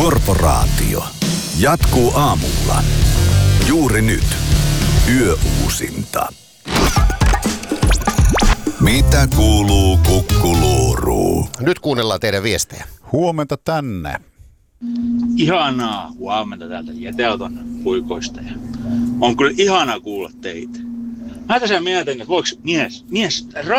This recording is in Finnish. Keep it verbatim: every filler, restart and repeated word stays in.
Korporaatio jatkuu aamulla. Juuri nyt. Yöuusinta. Mitä kuuluu Kukkuluuruu? Nyt kuunnellaan teidän viestejä. Huomenta tänne. Ihanaa huomenta täältä Jeteoton puikoista. Ja on kyllä ihanaa kuulla teitä. Mä tässä mietin, että voiko mies, mies